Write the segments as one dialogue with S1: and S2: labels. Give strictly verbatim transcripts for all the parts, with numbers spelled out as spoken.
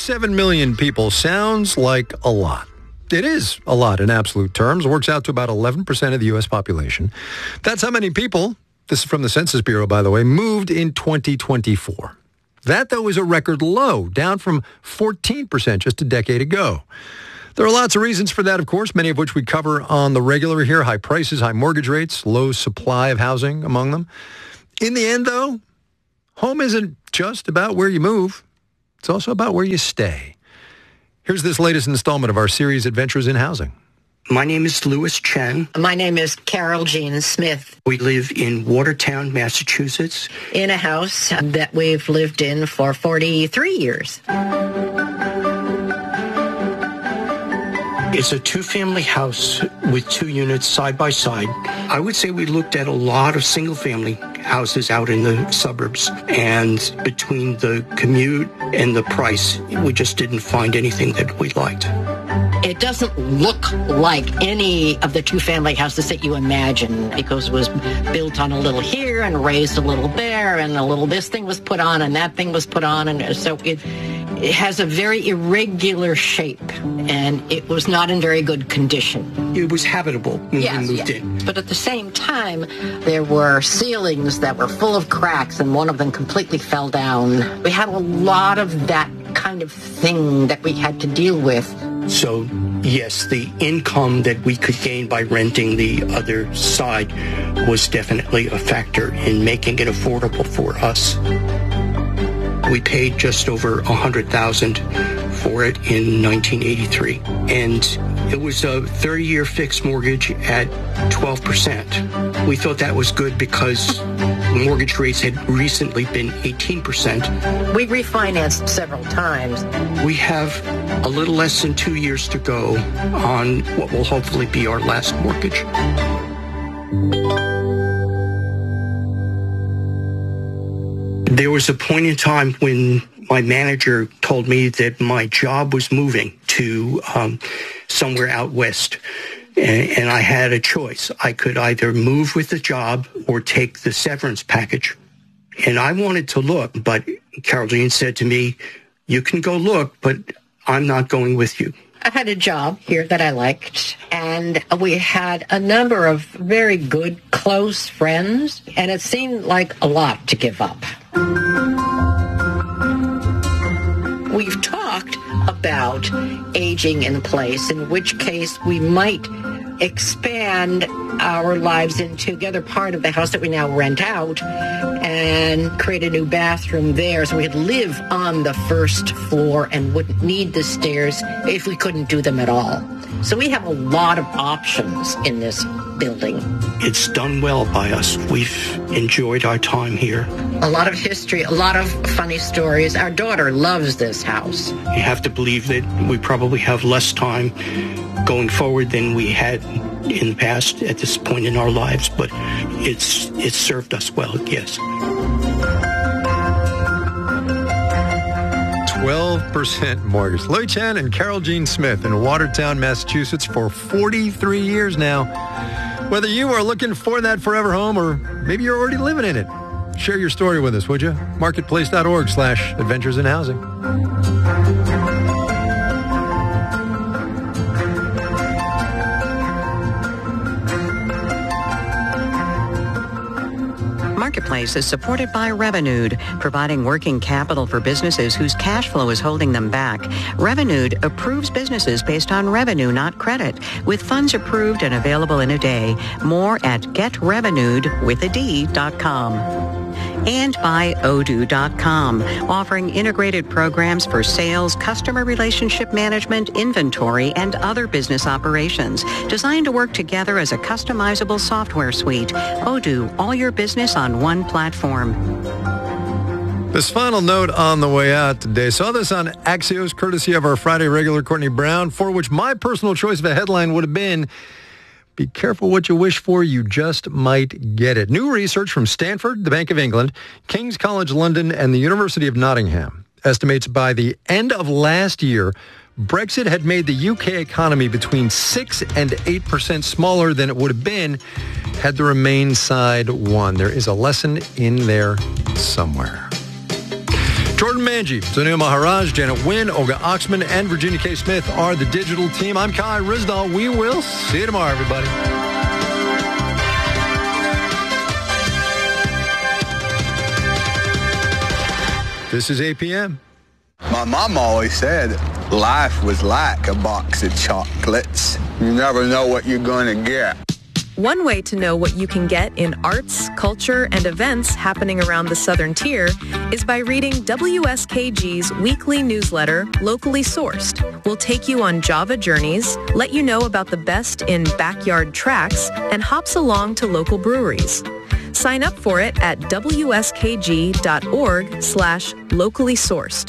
S1: thirty-seven million people sounds like a lot. It is a lot in absolute terms. It works out to about eleven percent of the U S population. That's how many people, this is from the Census Bureau, by the way, moved in twenty twenty-four. That, though, is a record low, down from fourteen percent just a decade ago. There are lots of reasons for that, of course, many of which we cover on the regular here. High prices, high mortgage rates, low supply of housing among them. In the end, though, home isn't just about where you move. It's also about where you stay. Here's this latest installment of our series, Adventures in Housing.
S2: My name is Louis Chen.
S3: My name is Carol Jean Smith.
S2: We live in Watertown, Massachusetts.
S3: In a house that we've lived in for forty-three years.
S2: It's a two-family house with two units side by side. I would say we looked at a lot of single-family houses out in the suburbs, and between the commute and the price, we just didn't find anything that we liked.
S3: It doesn't look like any of the two-family houses that you imagine, because it was built on a little here and raised a little there, and a little this thing was put on and that thing was put on, and so it, it has a very irregular shape, and it was not in very good condition.
S2: It was habitable when
S3: yes,
S2: we moved
S3: yes.
S2: in.
S3: But at the same time, there were ceilings that were full of cracks, and one of them completely fell down. We had a lot of that kind of thing that we had to deal with.
S2: So, yes, the income that we could gain by renting the other side was definitely a factor in making it affordable for us. We paid just over one hundred thousand dollars for it in nineteen eighty-three, and it was a thirty-year fixed mortgage at twelve percent. We thought that was good because mortgage rates had recently been eighteen percent.
S3: We refinanced several times.
S2: We have a little less than two years to go on what will hopefully be our last mortgage. There was a point in time when my manager told me that my job was moving to um, somewhere out west, and, and I had a choice. I could either move with the job or take the severance package. And I wanted to look, but Carol Jean said to me, "You can go look, but I'm not going with you."
S3: I had a job here that I liked, and we had a number of very good, close friends, and it seemed like a lot to give up. We've talked about aging in place, in which case we might expand our lives into the other part of the house that we now rent out and create a new bathroom there, so we'd live on the first floor and wouldn't need the stairs if we couldn't do them at all. So we have a lot of options in this building.
S2: It's done well by us. We've enjoyed our time here.
S3: A lot of history, a lot of funny stories. Our daughter loves this house.
S2: You have to believe that we probably have less time going forward than we had in the past at this point in our lives, but it's it's served us well, yes.
S1: twelve percent mortgage. Louis Chen and Carol Jean Smith in Watertown, Massachusetts for forty-three years now. Whether you are looking for that forever home or maybe you're already living in it, share your story with us, would you? Marketplace.org slash adventures in housing.
S4: Marketplace is supported by Revenued, providing working capital for businesses whose cash flow is holding them back. Revenued approves businesses based on revenue, not credit, with funds approved and available in a day. More at get revenued with a D dot com. And by Odoo dot com, offering integrated programs for sales, customer relationship management, inventory, and other business operations, designed to work together as a customizable software suite. Odoo, all your business on one platform.
S1: This final note on the way out today. Saw this on Axios, courtesy of our Friday regular Courtney Brown, for which my personal choice of a headline would have been, "Be careful what you wish for, you just might get it." New research from Stanford, the Bank of England, King's College London, and the University of Nottingham estimates by the end of last year, Brexit had made the U K economy between six and eight percent smaller than it would have been had the Remain side won. There is a lesson in there somewhere. Jordan Manji, Sunil Maharaj, Janet Wynn, Olga Oxman, and Virginia K. Smith are the digital team. I'm Kai Rizdal. We will see you tomorrow, everybody. This is A P M.
S5: My mom always said life was like a box of chocolates. You never know what you're going to get.
S6: One way to know what you can get in arts, culture, and events happening around the Southern Tier is by reading W S K G's weekly newsletter, Locally Sourced. We'll take you on Java journeys, let you know about the best in backyard tracks, and hops along to local breweries. Sign up for it at W S K G dot org slash locally sourced.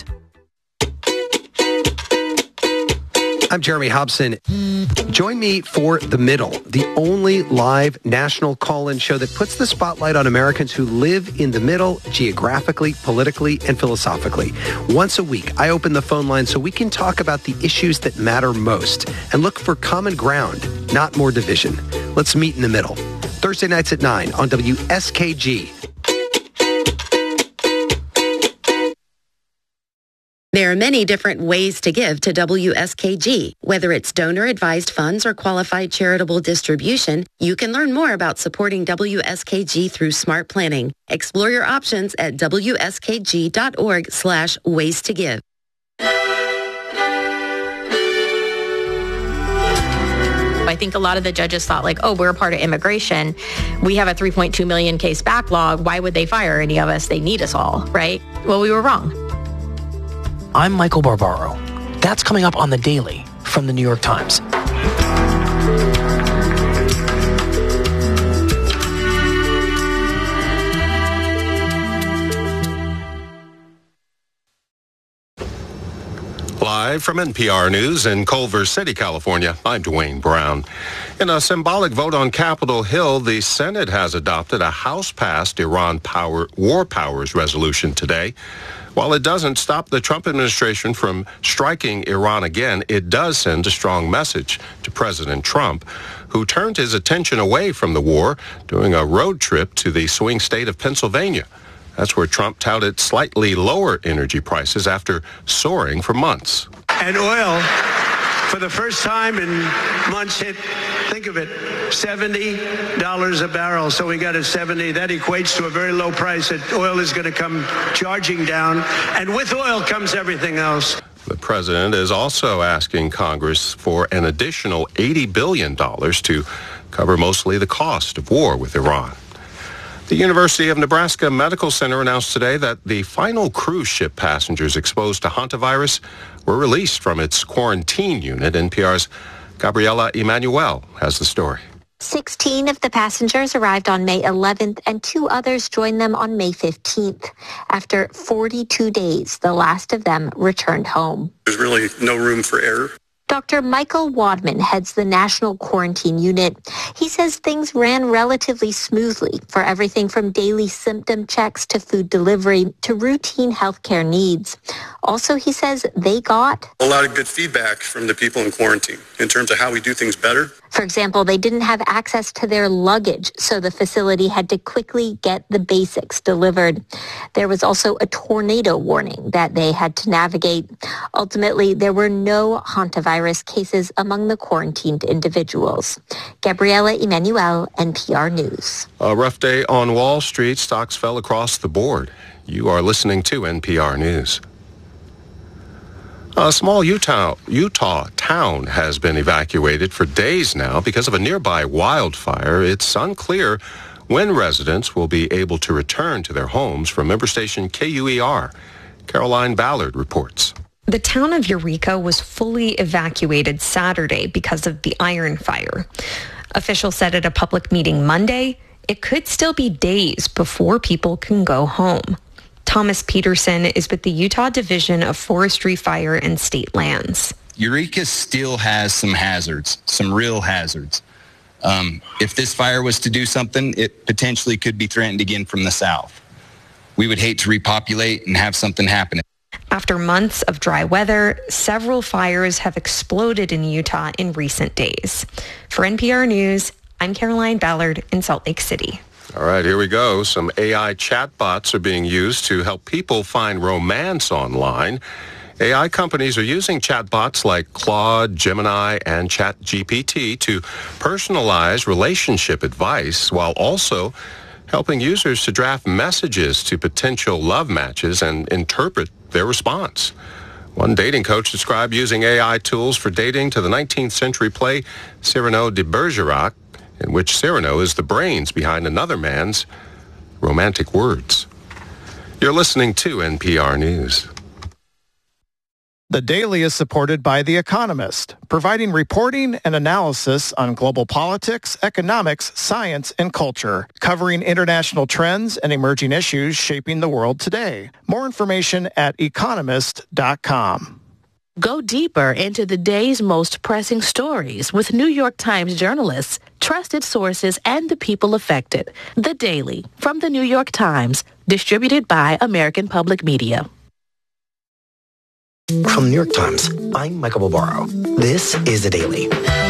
S1: I'm Jeremy Hobson. Join me for The Middle, the only live national call-in show that puts the spotlight on Americans who live in the middle geographically, politically, and philosophically. Once a week, I open the phone line so we can talk about the issues that matter most and look for common ground, not more division. Let's meet in the middle. Thursday nights at nine on W S K G.
S7: There are many different ways to give to W S K G. Whether it's donor-advised funds or qualified charitable distribution, you can learn more about supporting W S K G through smart planning. Explore your options at W S K G dot org slash ways to give.
S8: I think a lot of the judges thought like, oh, we're a part of immigration. We have a three point two million case backlog. Why would they fire any of us? They need us all, right? Well, we were wrong.
S9: I'm Michael Barbaro. That's coming up on The Daily from The New York Times.
S10: Live from N P R News in Culver City, California, I'm Dwayne Brown. In a symbolic vote on Capitol Hill, the Senate has adopted a House-passed Iran power, war powers resolution today. While it doesn't stop the Trump administration from striking Iran again, it does send a strong message to President Trump, who turned his attention away from the war during a road trip to the swing state of Pennsylvania. That's where Trump touted slightly lower energy prices after soaring for months.
S11: And oil, for the first time in months, hit, think of it, seventy dollars a barrel. So we got a seventy. That equates to a very low price that oil is going to come charging down. And with oil comes everything else.
S10: The president is also asking Congress for an additional eighty billion dollars to cover mostly the cost of war with Iran. The University of Nebraska Medical Center announced today that the final cruise ship passengers exposed to hantavirus were released from its quarantine unit. N P R's Gabriela Emanuel has the story.
S12: sixteen of the passengers arrived on May eleventh and two others joined them on May fifteenth. After forty-two days, the last of them returned home.
S13: There's really no room for error.
S12: Doctor Michael Wadman heads the National Quarantine Unit. He says things ran relatively smoothly for everything from daily symptom checks to food delivery to routine healthcare needs. Also, he says they got
S13: a lot of good feedback from the people in quarantine in terms of how we do things better.
S12: For example, they didn't have access to their luggage, so the facility had to quickly get the basics delivered. There was also a tornado warning that they had to navigate. Ultimately, there were no hantavirus cases among the quarantined individuals. Gabriela Emanuel, N P R News.
S10: A rough day on Wall Street. Stocks fell across the board. You are listening to N P R News. A small Utah, Utah town has been evacuated for days now because of a nearby wildfire. It's unclear when residents will be able to return to their homes. From member station K U E R, Caroline Ballard reports.
S14: The town of Eureka was fully evacuated Saturday because of the iron fire. Officials said at a public meeting Monday, it could still be days before people can go home. Thomas Peterson is with the Utah Division of Forestry, Fire, and State Lands.
S15: Eureka still has some hazards, some real hazards. Um, if this fire was to do something, it potentially could be threatened again from the south. We would hate to repopulate and have something happen.
S14: After months of dry weather, several fires have exploded in Utah in recent days. For N P R News, I'm Caroline Ballard in Salt Lake City.
S10: All right, here we go. Some A I chatbots are being used to help people find romance online. A I companies are using chatbots like Claude, Gemini, and ChatGPT to personalize relationship advice while also helping users to draft messages to potential love matches and interpret their response. One dating coach described using A I tools for dating to the nineteenth century play Cyrano de Bergerac, in which Cyrano is the brains behind another man's romantic words. You're listening to N P R News.
S16: The Daily is supported by The Economist, providing reporting and analysis on global politics, economics, science, and culture, covering international trends and emerging issues shaping the world today. More information at economist dot com.
S17: Go deeper into the day's most pressing stories with New York Times journalists, trusted sources, and the people affected. The Daily from the New York Times, distributed by American Public Media.
S9: From the New York Times, I'm Michael Barbaro. This is The Daily.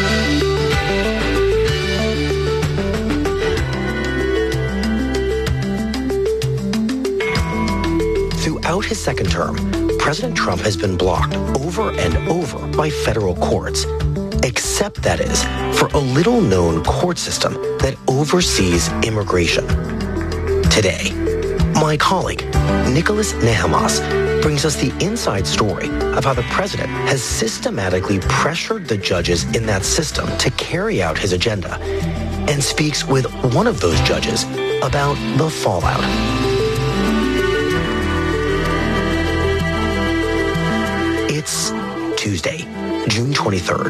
S9: Throughout his second term, President Trump has been blocked over and over by federal courts, except, that is, for a little-known court system that oversees immigration. Today, my colleague, Nicholas Nehamas, brings us the inside story of how the president has systematically pressured the judges in that system to carry out his agenda, and speaks with one of those judges about the fallout. It's Tuesday, June twenty-third.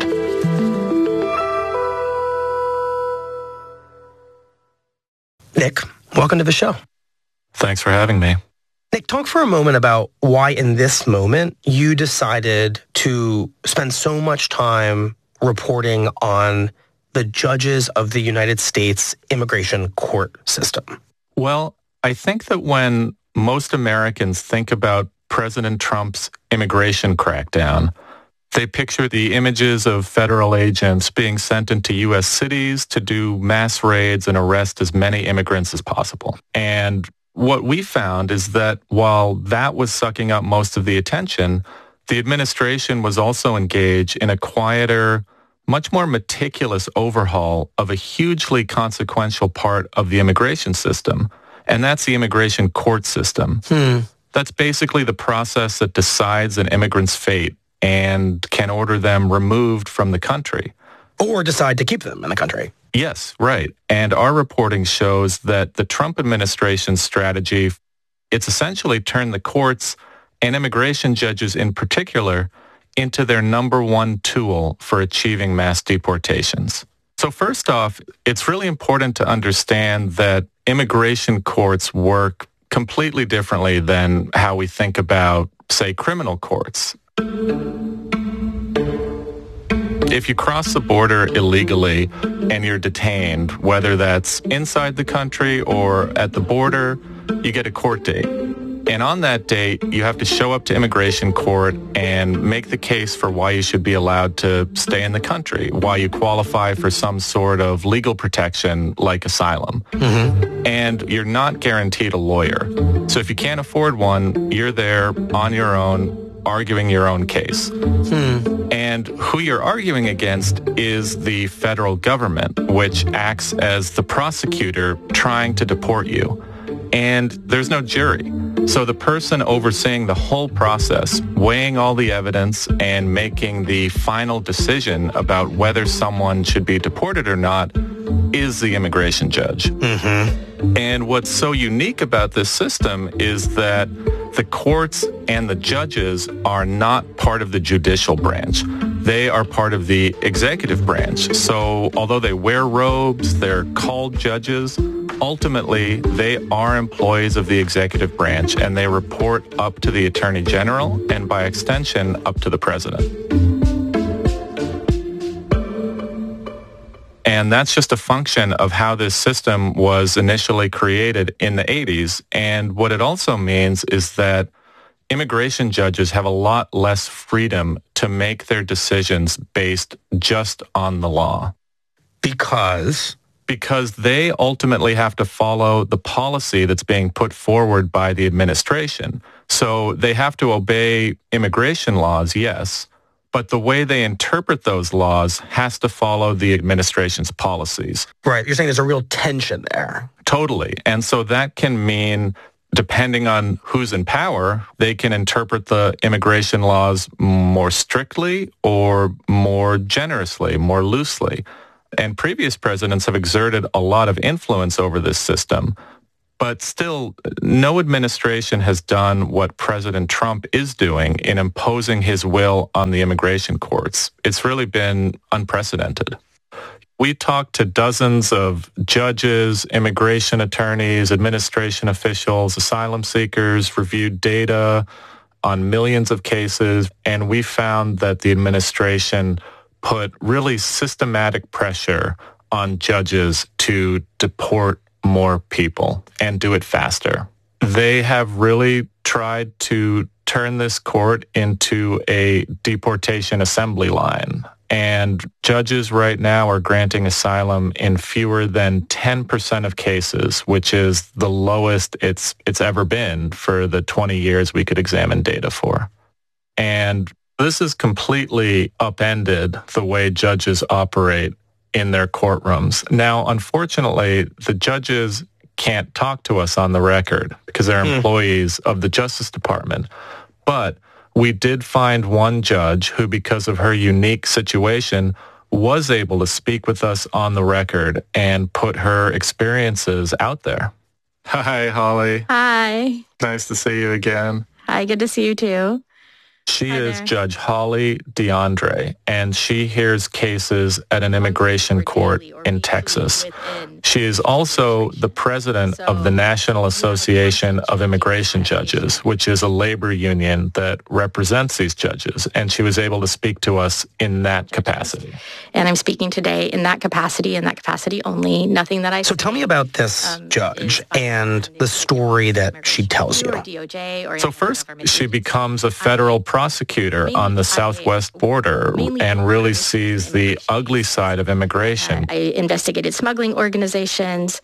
S9: Nick, welcome to the show.
S18: Thanks for having me.
S9: Nick, talk for a moment about why in this moment you decided to spend so much time reporting on the judges of the United States immigration court system.
S18: Well, I think that when most Americans think about President Trump's immigration crackdown, they picture the images of federal agents being sent into U S cities to do mass raids and arrest as many immigrants as possible. And what we found is that while that was sucking up most of the attention, the administration was also engaged in a quieter, much more meticulous overhaul of a hugely consequential part of the immigration system, and that's the immigration court system.
S9: Hmm.
S18: That's basically the process that decides an immigrant's fate and can order them removed from the country.
S9: Or decide to keep them in the country.
S18: Yes, right. And our reporting shows that the Trump administration's strategy, it's essentially turned the courts and immigration judges in particular into their number one tool for achieving mass deportations. So first off, it's really important to understand that immigration courts work completely differently than how we think about, say, criminal courts. If you cross the border illegally and you're detained, whether that's inside the country or at the border, you get a court date. And on that date, you have to show up to immigration court and make the case for why you should be allowed to stay in the country, why you qualify for some sort of legal protection like asylum.
S9: Mm-hmm.
S18: And you're not guaranteed a lawyer. So if you can't afford one, you're there on your own, arguing your own case.
S9: Hmm.
S18: And who you're arguing against is the federal government, which acts as the prosecutor trying to deport you. And there's no jury. So the person overseeing the whole process, weighing all the evidence and making the final decision about whether someone should be deported or not is the immigration judge.
S9: Mm-hmm.
S18: And what's so unique about this system is that the courts and the judges are not part of the judicial branch. They are part of the executive branch. So although they wear robes, they're called judges, ultimately they are employees of the executive branch and they report up to the Attorney General and by extension up to the President. And that's just a function of how this system was initially created in the eighties. And what it also means is that immigration judges have a lot less freedom to make their decisions based just on the law.
S9: Because
S18: because they ultimately have to follow the policy that's being put forward by the administration. So they have to obey immigration laws, yes, but the way they interpret those laws has to follow the administration's policies.
S19: Right. You're saying there's a real tension there.
S18: Totally. And so that can mean, depending on who's in power, they can interpret the immigration laws more strictly or more generously, more loosely. And previous presidents have exerted a lot of influence over this system. But still, no administration has done what President Trump is doing in imposing his will on the immigration courts. It's really been unprecedented. We talked to dozens of judges, immigration attorneys, administration officials, asylum seekers, reviewed data on millions of cases, and we found that the administration put really systematic pressure on judges to deport more people and do it faster. They have really tried to turn this court into a deportation assembly line. And judges right now are granting asylum in fewer than ten percent of cases, which is the lowest it's it's ever been for the twenty years we could examine data for. And this has completely upended the way judges operate in their courtrooms. Now, unfortunately, the judges can't talk to us on the record because they're mm. employees of the Justice Department. But we did find one judge who, because of her unique situation, was able to speak with us on the record and put her experiences out there. Hi, Holly.
S8: Hi.
S18: Nice to see you again.
S8: Hi, good to see you too.
S18: She Hi is there. Judge Holly DeAndre, and she hears cases at an immigration court in Texas. She is also the president of the National Association of Immigration Judges, which is a labor union that represents these judges, and she was able to speak to us in that capacity.
S8: And I'm speaking today in that capacity, in that capacity only, nothing that I...
S19: So tell me about this um, judge and the story that she tells you.
S18: So first, she becomes a federal prosecutor on the southwest border and really sees the ugly side of immigration.
S8: I investigated smuggling organizations.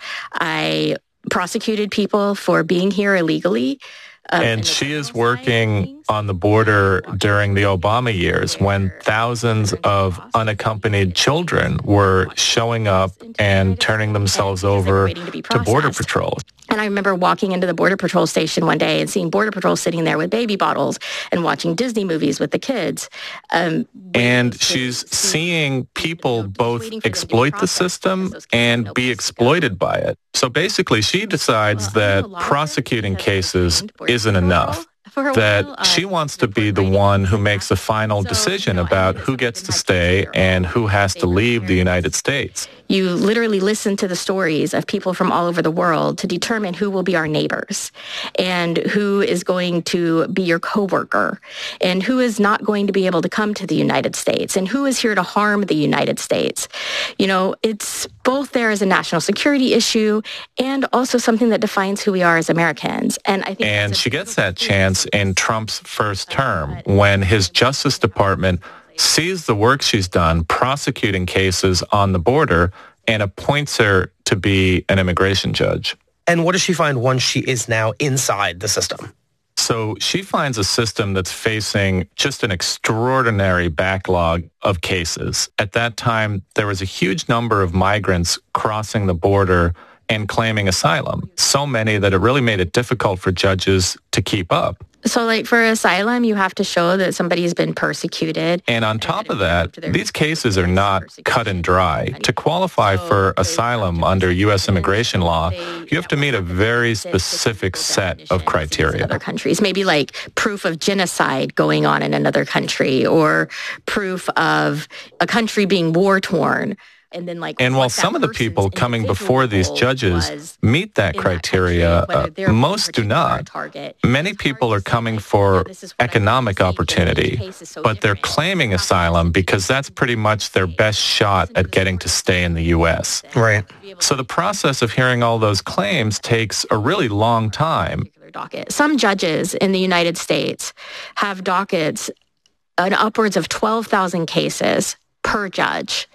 S8: I prosecuted people for being here illegally. Um,
S18: and she is working on the border during the Obama years when thousands of unaccompanied children were showing up and turning themselves over to Border Patrol.
S8: And I remember walking into the Border Patrol station one day and seeing Border Patrol sitting there with baby bottles and watching Disney movies with the kids. Um,
S18: and she's seeing people both exploit the system and be exploited by it. So basically, she decides that prosecuting cases isn't enough. That she wants to be the one who makes the final decision about who gets to stay and who has to leave the United States.
S8: You literally listen to the stories of people from all over the world to determine who will be our neighbors and who is going to be your coworker and who is not going to be able to come to the United States and who is here to harm the United States. You know, it's both there as a national security issue and also something that defines who we are as Americans. And I think
S18: and she gets that chance in Trump's first term when his Justice Department sees the work she's done prosecuting cases on the border and appoints her to be an immigration judge.
S19: And what does she find once she is now inside the system?
S18: So she finds a system that's facing just an extraordinary backlog of cases. At that time, there was a huge number of migrants crossing the border and claiming asylum. So many that it really made it difficult for judges to keep up.
S8: So like for asylum, you have to show that somebody has been persecuted.
S18: And on top of that, these cases are not cut and dry. To qualify for asylum under U S immigration law, you have to meet a very specific set of criteria.
S8: Other countries, maybe like proof of genocide going on in another country or proof of a country being war-torn. And, then, like,
S18: and while some of the people coming before these judges meet that criteria, uh, most do not. Many people are coming for economic opportunity, but they're claiming asylum because that's pretty much their best shot at getting to stay in the U S.
S19: Right.
S18: So the process of hearing all those claims takes a really long time.
S8: Some judges in the United States have dockets on upwards of twelve thousand cases per judge.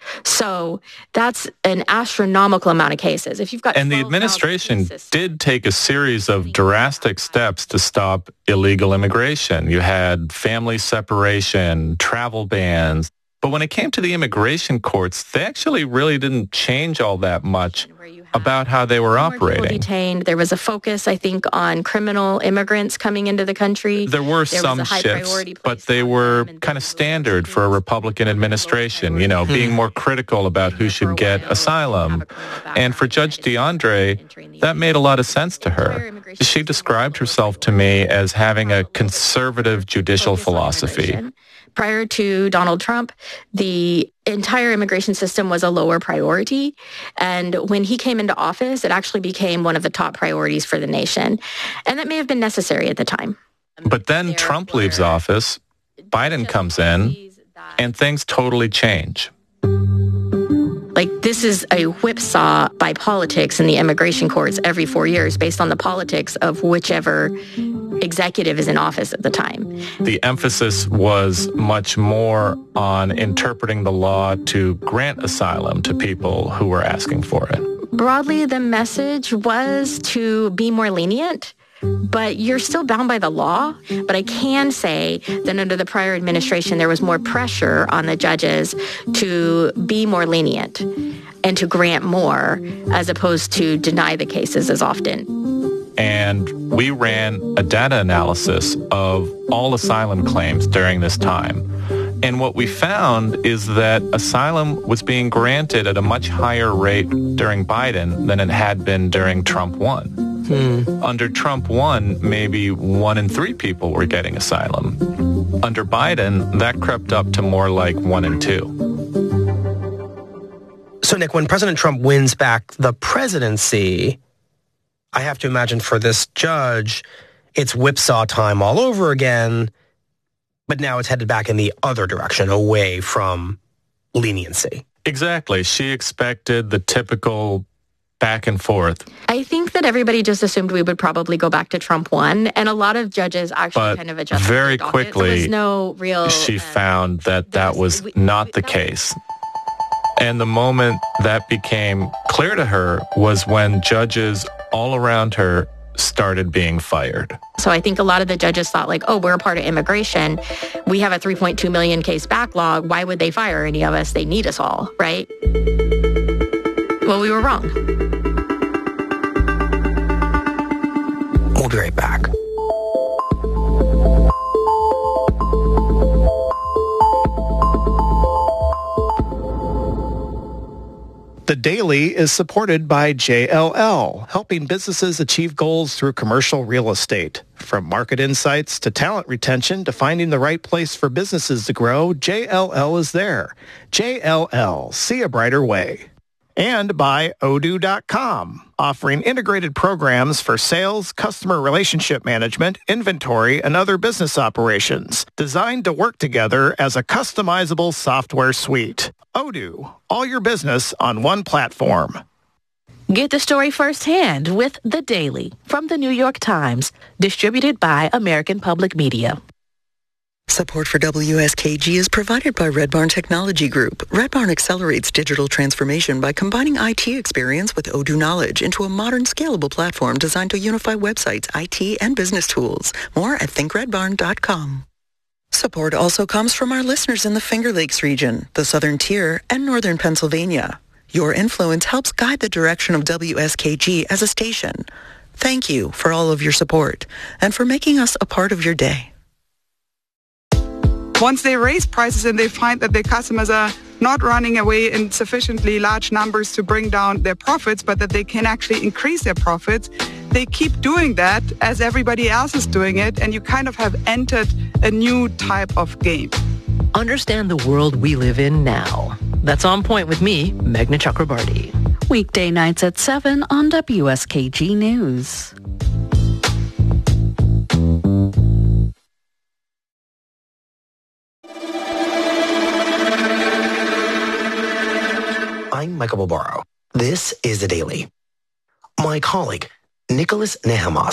S8: So that's an astronomical amount of cases. If you've got
S18: and the administration did take a series of drastic steps to stop illegal immigration. You had family separation, travel bans. But when it came to the immigration courts, they actually really didn't change all that much about how they were operating.
S8: People detained. There was a focus, I think, on criminal immigrants coming into the country.
S18: There were
S8: there
S18: some shifts, but they were kind of standard for a Republican administration, you know, being more critical about who should get asylum. And for Judge DeAndre, that made a lot of sense to her. She described herself to me as having a conservative judicial philosophy.
S8: Prior to Donald Trump, the entire immigration system was a lower priority. And when he came into office, it actually became one of the top priorities for the nation. And that may have been necessary at the time.
S18: But then Trump leaves office, Biden comes in, and things totally change.
S8: Like, this is a whipsaw by politics in the immigration courts every four years based on the politics of whichever executive is in office at the time.
S18: The emphasis was much more on interpreting the law to grant asylum to people who were asking for it.
S8: Broadly, the message was to be more lenient, but you're still bound by the law. But I can say that under the prior administration, there was more pressure on the judges to be more lenient and to grant more as opposed to deny the cases as often.
S18: And we ran a data analysis of all asylum claims during this time. And what we found is that asylum was being granted at a much higher rate during Biden than it had been during Trump one. Hmm. Under Trump one, maybe one in three people were getting asylum. Under Biden, that crept up to more like one in two.
S19: So, Nick, when President Trump wins back the presidency, I have to imagine for this judge, it's whipsaw time all over again, but now it's headed back in the other direction, away from leniency.
S18: Exactly. She expected the typical back and forth.
S8: I think that everybody just assumed we would probably go back to Trump one, and a lot of judges actually
S18: but
S8: kind of adjusted.
S18: Very quickly,
S8: there was no real.
S18: She um, found that that was not the case. And the moment that became clear to her was when judges all around her started being fired.
S8: So I think a lot of the judges thought like, oh, we're a part of immigration. We have a three point two million case backlog. Why would they fire any of us? They need us all, right? Well, we were wrong.
S19: We'll be right back.
S16: The Daily is supported by J L L, helping businesses achieve goals through commercial real estate. From market insights to talent retention to finding the right place for businesses to grow, J L L is there. J L L, see a brighter way. And by Odoo dot com, offering integrated programs for sales, customer relationship management, inventory, and other business operations, designed to work together as a customizable software suite. Odoo, all your business on one platform.
S17: Get the story firsthand with The Daily from the New York Times, distributed by American Public Media.
S20: Support for W S K G is provided by Red Barn Technology Group. Red Barn accelerates digital transformation by combining I T experience with Odoo knowledge into a modern, scalable platform designed to unify websites, I T, and business tools. More at think red barn dot com. Support also comes from our listeners in the Finger Lakes region, the Southern Tier, and Northern Pennsylvania. Your influence helps guide the direction of W S K G as a station. Thank you for all of your support and for making us a part of your day.
S21: Once they raise prices and they find that their customers are not running away in sufficiently large numbers to bring down their profits, but that they can actually increase their profits, they keep doing that as everybody else is doing it, and you kind of have entered a new type of game.
S22: Understand the world we live in now. That's On Point with me, Meghna Chakrabarti.
S23: Weekday nights at seven on W S K G News.
S9: I'm Michael Barbaro. This is The Daily. My colleague, Nicholas Nehamas,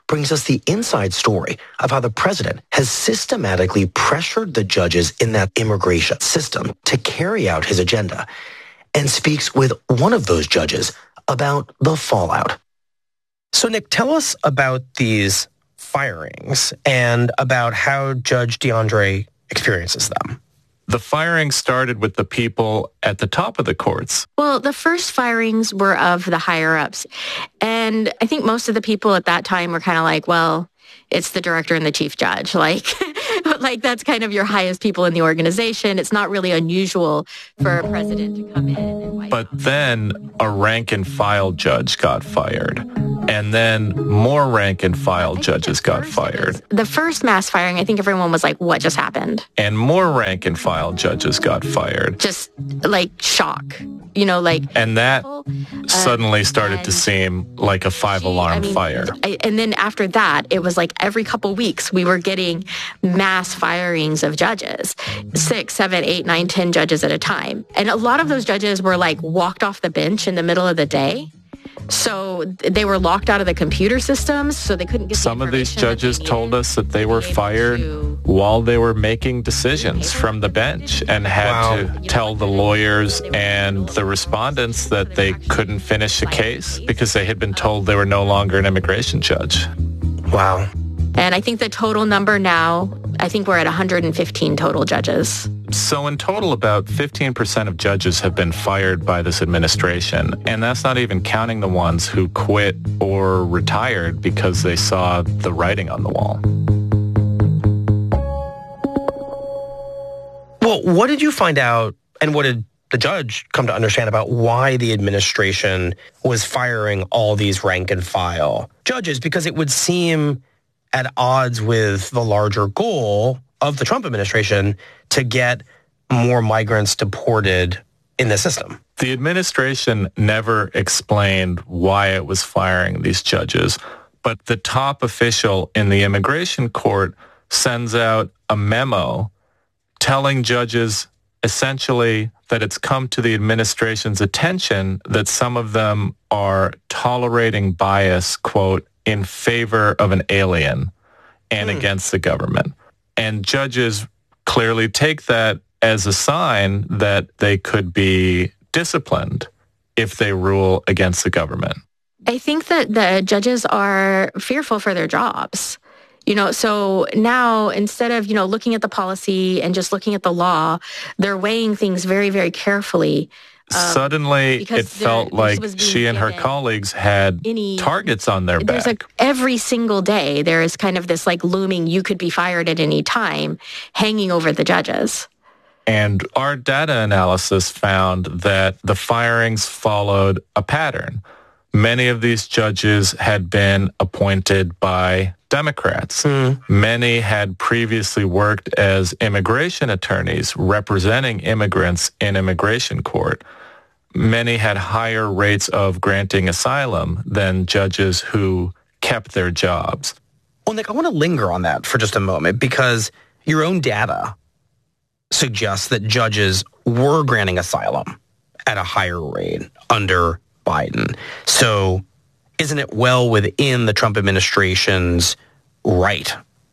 S9: brings us the inside story of how the president has systematically pressured the judges in that immigration system to carry out his agenda, and speaks with one of those judges about the fallout.
S19: So, Nick, tell us about these firings and about how Judge DeAndre experiences them.
S18: The firing started with the people at the top of the courts.
S8: Well, the first firings were of the higher-ups. And I think most of the people at that time were kind of like, well, it's the director and the chief judge. Like, like that's kind of your highest people in the organization. It's not really unusual for a president to come in and wipe
S18: But then a rank and file judge got fired. And then more rank and file judges got fired.
S8: The first mass firing, I think everyone was like, what just happened?
S18: And more rank and file judges got fired.
S8: Just like shock, you know, like.
S18: And that suddenly started to seem like a five-alarm
S8: I mean,
S18: fire.
S8: I, and then after that, it was like every couple weeks we were getting mass firings of judges, six, seven, eight, nine, ten judges at a time. And a lot of those judges were like walked off the bench in the middle of the day. So they were locked out of the computer systems, so they couldn't get
S18: Some of these judges told us that they were fired while they were making decisions from the bench and had wow. to tell the lawyers and the respondents that they couldn't finish a case because they had been told they were no longer an immigration judge.
S19: Wow.
S8: And I think the total number now, I think we're at one hundred fifteen total judges.
S18: So in total, about fifteen percent of judges have been fired by this administration. And that's not even counting the ones who quit or retired because they saw the writing on the wall.
S19: Well, what did you find out, and what did the judge come to understand about why the administration was firing all these rank and file judges? Because it would seem at odds with the larger goal of the Trump administration to get more migrants deported in the system.
S18: The administration never explained why it was firing these judges, but the top official in the immigration court sends out a memo telling judges essentially that it's come to the administration's attention that some of them are tolerating bias, quote, in favor of an alien and mm. against the government. And judges clearly take that as a sign that they could be disciplined if they rule against the government.
S8: I think that the judges are fearful for their jobs. You know, so now instead of, you know, looking at the policy and just looking at the law, they're weighing things very, very carefully.
S18: Um, Suddenly, it felt like she and her colleagues had
S8: any,
S18: targets on their
S8: there's
S18: back.
S8: Like every single day, there is kind of this like looming, you could be fired at any time, hanging over the judges.
S18: And our data analysis found that the firings followed a pattern. Many of these judges had been appointed by Democrats. Mm. Many had previously worked as immigration attorneys representing immigrants in immigration court. Many had higher rates of granting asylum than judges who kept their jobs.
S19: Well, Nick, I want to linger on that for just a moment because your own data suggests that judges were granting asylum at a higher rate under Biden. So isn't it well within the Trump administration's right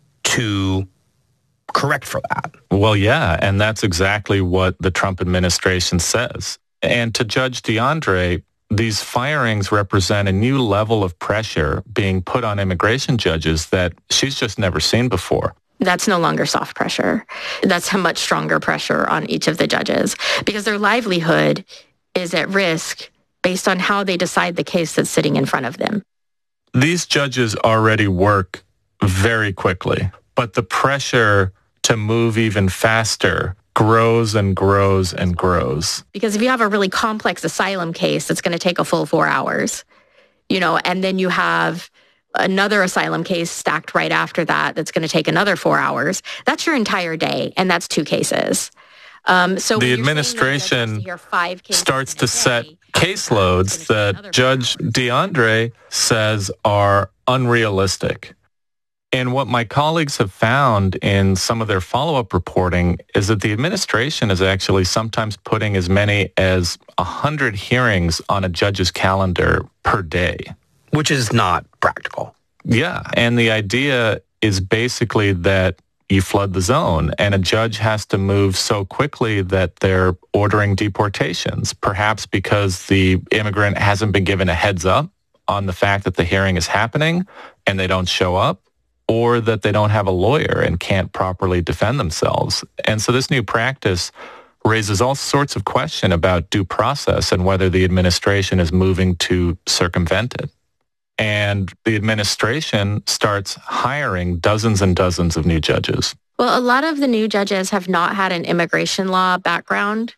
S19: to correct for that?
S18: Well, yeah, and that's exactly what the Trump administration says. And to Judge DeAndre, these firings represent a new level of pressure being put on immigration judges that she's just never seen before.
S8: That's no longer soft pressure. That's a much stronger pressure on each of the judges because their livelihood is at risk based on how they decide the case that's sitting in front of them.
S18: These judges already work very quickly, but the pressure to move even faster grows and grows and grows.
S8: Because if you have a really complex asylum case that's going to take a full four hours, you know, and then you have another asylum case stacked right after that that's going to take another four hours, that's your entire day, and that's two cases. Um, so
S18: the administration starts to set caseloads that Judge DeAndre says are unrealistic. And what my colleagues have found in some of their follow-up reporting is that the administration is actually sometimes putting as many as one hundred hearings on a judge's calendar per day.
S19: Which is not practical.
S18: Yeah, and the idea is basically that you flood the zone, and a judge has to move so quickly that they're ordering deportations, perhaps because the immigrant hasn't been given a heads up on the fact that the hearing is happening and they don't show up, or that they don't have a lawyer and can't properly defend themselves. And so this new practice raises all sorts of questions about due process and whether the administration is moving to circumvent it. And the administration starts hiring dozens and dozens of new judges.
S8: Well, a lot of the new judges have not had an immigration law background.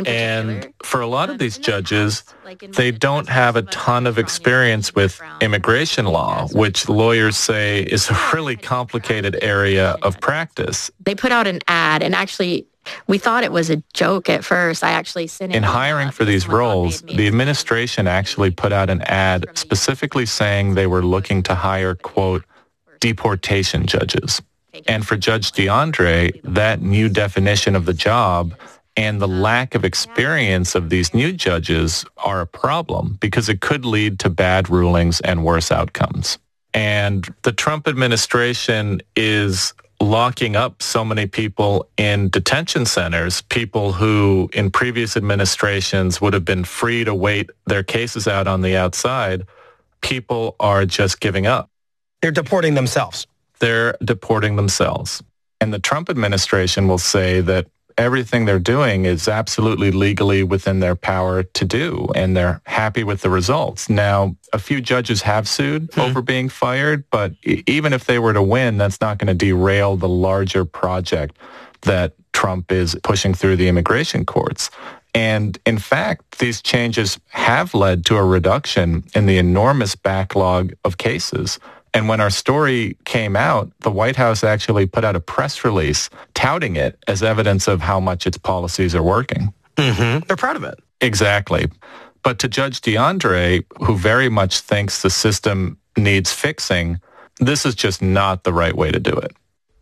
S18: And for a lot of these judges, they don't have a ton of experience with immigration law, which lawyers say is a really complicated area of practice.
S8: They put out an ad, and actually, we thought it was a joke at first. I actually sent it.
S18: In hiring for these roles, the administration actually put out an ad specifically saying they were looking to hire, quote, deportation judges. And for Judge DeAndre, that new definition of the job and the lack of experience of these new judges are a problem because it could lead to bad rulings and worse outcomes. And the Trump administration is locking up so many people in detention centers, people who in previous administrations would have been free to wait their cases out on the outside. People are just giving up.
S19: They're deporting themselves.
S18: They're deporting themselves. And the Trump administration will say that everything they're doing is absolutely legally within their power to do, and they're happy with the results. Now, a few judges have sued mm-hmm. over being fired, but even if they were to win, that's not going to derail the larger project that Trump is pushing through the immigration courts. And in fact, these changes have led to a reduction in the enormous backlog of cases. And when our story came out, the White House actually put out a press release touting it as evidence of how much its policies are working.
S19: Mm-hmm. They're proud of it.
S18: Exactly. But to Judge DeAndre, who very much thinks the system needs fixing, this is just not the right way to do it.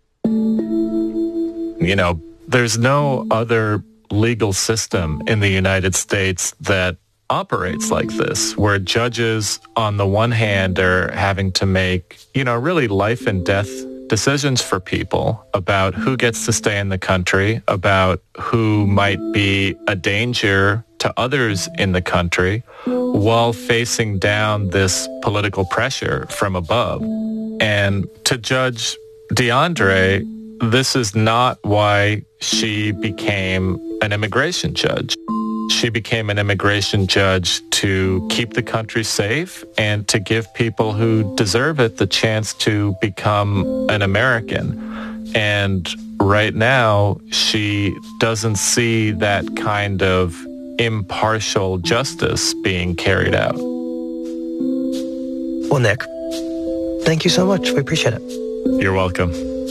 S18: You know, there's no other legal system in the United States that operates like this, where judges on the one hand are having to make, you know, really life and death decisions for people about who gets to stay in the country, about who might be a danger to others in the country, while facing down this political pressure from above. And to Judge DeAndre, this is not why she became an immigration judge. She became an immigration judge to keep the country safe and to give people who deserve it the chance to become an American. And right now, she doesn't see that kind of impartial justice being carried out.
S19: Well, Nick, thank you so much. We appreciate it.
S18: You're welcome.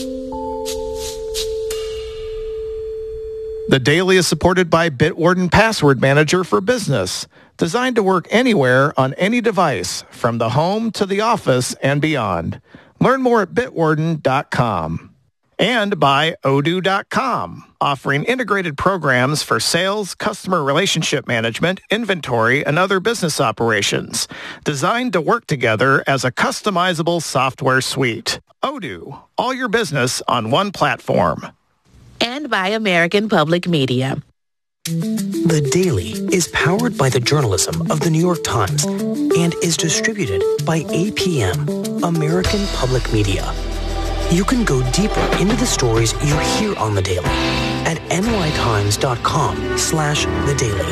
S16: The Daily is supported by Bitwarden Password Manager for Business, designed to work anywhere on any device, from the home to the office and beyond. Learn more at bitwarden dot com. And by Odoo dot com, offering integrated programs for sales, customer relationship management, inventory, and other business operations, designed to work together as a customizable software suite. Odoo, all your business on one platform.
S17: And by American Public Media.
S9: The Daily is powered by the journalism of the New York Times and is distributed by A P M, American Public Media. You can go deeper into the stories you hear on The Daily at nytimes.com slash The Daily.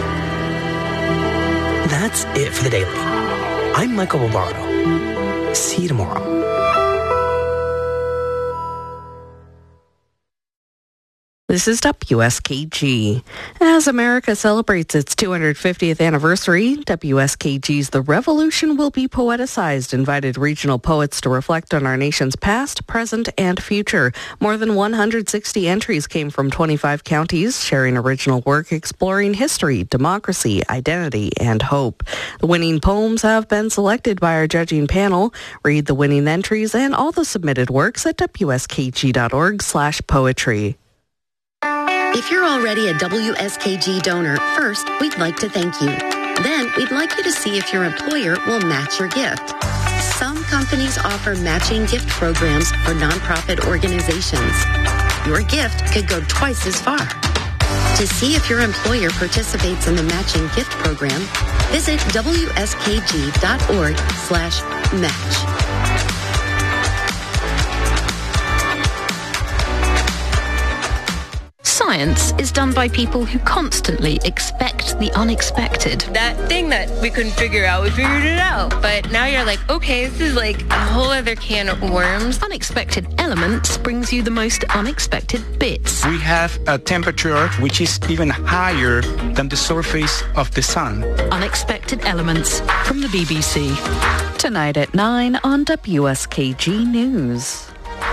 S9: That's it for The Daily. I'm Michael Barbaro. See you tomorrow.
S23: This is W S K G. As America celebrates its two hundred fiftieth anniversary, W S K G's The Revolution Will Be Poeticized invited regional poets to reflect on our nation's past, present, and future. More than one hundred sixty entries came from twenty-five counties, sharing original work exploring history, democracy, identity, and hope. The winning poems have been selected by our judging panel. Read the winning entries and all the submitted works at W S K G dot org slash poetry.
S7: If you're already a W S K G donor, first, we'd like to thank you. Then, we'd like you to see if your employer will match your gift. Some companies offer matching gift programs for nonprofit organizations. Your gift could go twice as far. To see if your employer participates in the matching gift program, visit W S K G dot org slash match.
S2: Science is done by people who constantly expect the unexpected.
S3: That thing that we couldn't figure out, we figured it out. But now you're like, okay, this is like a whole other can of worms.
S2: Unexpected Elements brings you the most unexpected bits.
S4: We have a temperature which is even higher than the surface of the sun.
S2: Unexpected Elements from the B B C.
S23: Tonight at nine on W S K G News.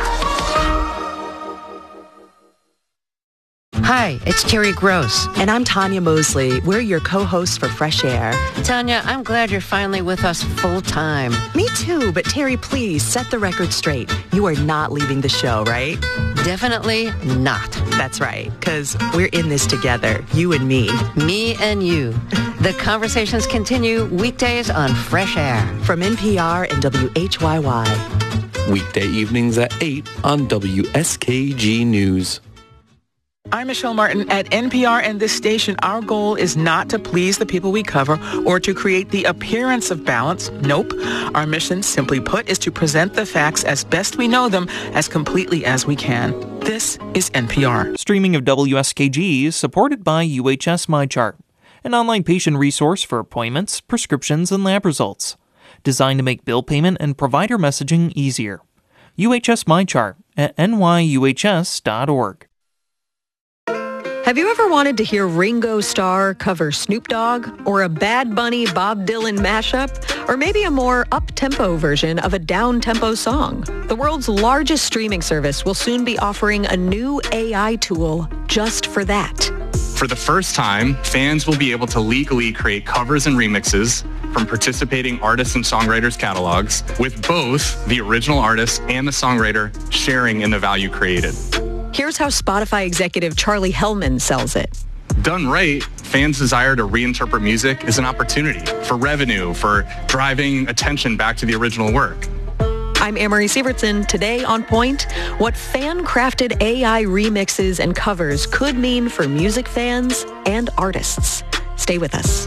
S24: Hi, it's Terry Gross.
S25: And I'm Tanya Mosley. We're your co-hosts for Fresh Air.
S24: Tanya, I'm glad you're finally with us full time.
S25: Me too, but Terry, please set the record straight. You are not leaving the show, right?
S24: Definitely not.
S25: That's right, because we're in this together, you and me.
S24: Me and you. The conversations continue weekdays on Fresh Air.
S25: From N P R and W H Y Y.
S26: Weekday evenings at eight on W S K G News.
S27: I'm Michelle Martin at N P R and this station. Our goal is not to please the people we cover or to create the appearance of balance. Nope. Our mission, simply put, is to present the facts as best we know them as completely as we can. This is N P R.
S28: Streaming of W S K G is supported by U H S MyChart, an online patient resource for appointments, prescriptions, and lab results, designed to make bill payment and provider messaging easier. U H S MyChart at N Y U H S dot org.
S29: Have you ever wanted to hear Ringo Starr cover Snoop Dogg, or a Bad Bunny Bob Dylan mashup, or maybe a more up-tempo version of a down-tempo song? The world's largest streaming service will soon be offering a new A I tool just for that.
S30: For the first time, fans will be able to legally create covers and remixes from participating artists and songwriters' catalogs, with both the original artist and the songwriter sharing in the value created.
S29: Here's how Spotify executive Charlie Hellman sells it.
S30: Done right, fans' desire to reinterpret music is an opportunity for revenue, for driving attention back to the original work.
S29: I'm Amory Sievertson. Today on Point, what fan-crafted A I remixes and covers could mean for music fans and artists. Stay with us.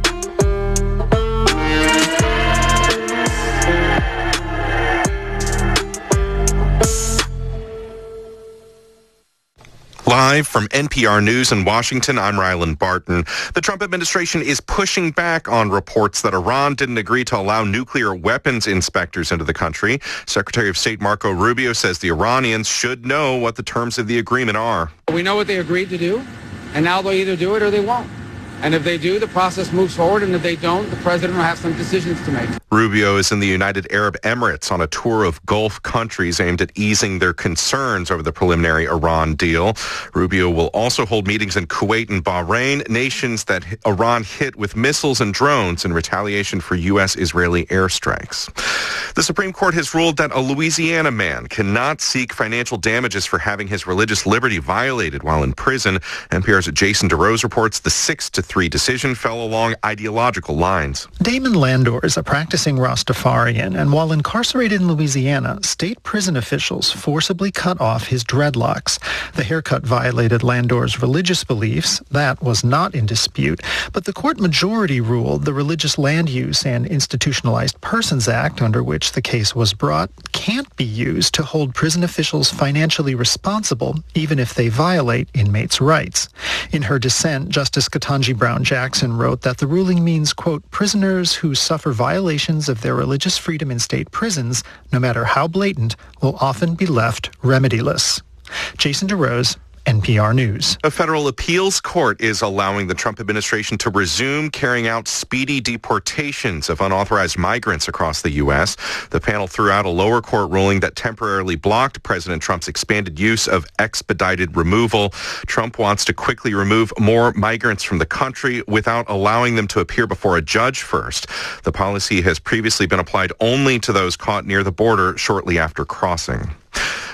S10: Live from N P R News in Washington, I'm Ryland Barton. The Trump administration is pushing back on reports that Iran didn't agree to allow nuclear weapons inspectors into the country. Secretary of State Marco Rubio says the Iranians should know what the terms of the agreement are.
S31: We know what they agreed to do, and now they'll either do it or they won't. And if they do, the process moves forward, and if they don't, the president will have some decisions to make.
S10: Rubio is in the United Arab Emirates on a tour of Gulf countries aimed at easing their concerns over the preliminary Iran deal. Rubio will also hold meetings in Kuwait and Bahrain, nations that Iran hit with missiles and drones in retaliation for U S-Israeli airstrikes. The Supreme Court has ruled that a Louisiana man cannot seek financial damages for having his religious liberty violated while in prison. N P R's Jason DeRose reports the six to three decision fell along ideological lines.
S32: Damon Landor is a practicing Rastafarian, and while incarcerated in Louisiana, state prison officials forcibly cut off his dreadlocks. The haircut violated Landor's religious beliefs. That was not in dispute, but the court majority ruled the Religious Land Use and Institutionalized Persons Act, under which the case was brought, can't be used to hold prison officials financially responsible, even if they violate inmates' rights. In her dissent, Justice Ketanji Brown Jackson wrote that the ruling means, quote, prisoners who suffer violations of their religious freedom in state prisons, no matter how blatant, will often be left remediless. Jason DeRose, N P R News.
S10: A federal appeals court is allowing the Trump administration to resume carrying out speedy deportations of unauthorized migrants across the U S. The panel threw out a lower court ruling that temporarily blocked President Trump's expanded use of expedited removal. Trump wants to quickly remove more migrants from the country without allowing them to appear before a judge first. The policy has previously been applied only to those caught near the border shortly after crossing.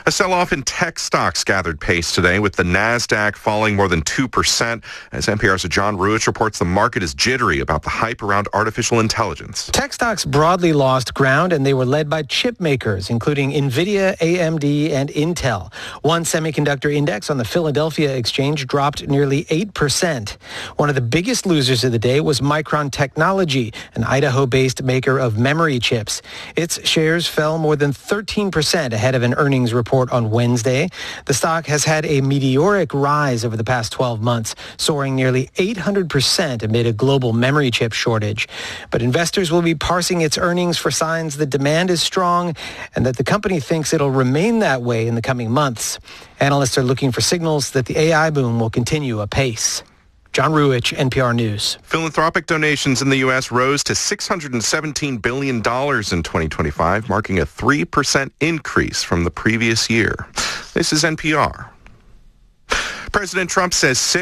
S10: A sell-off in tech stocks gathered pace today, with the NASDAQ falling more than two percent. As N P R's John Ruich reports, the market is jittery about the hype around artificial intelligence.
S19: Tech stocks broadly lost ground, and they were led by chip makers, including NVIDIA, A M D, and Intel. One semiconductor index on the Philadelphia Exchange dropped nearly eight percent. One of the biggest losers of the day was Micron Technology, an Idaho-based maker of memory chips. Its shares fell more than thirteen percent ahead of an earnings report on Wednesday. The stock has had a meteoric rise over the past twelve months, soaring nearly eight hundred percent amid a global memory chip shortage. But investors will be parsing its earnings for signs that demand is strong and that the company thinks it'll remain that way in the coming months. Analysts are looking for signals that the A I boom will continue apace. John Ruich, N P R News.
S10: Philanthropic donations in the U S rose to six hundred seventeen billion dollars in twenty twenty-five, marking a three percent increase from the previous year. This is N P R. President Trump says six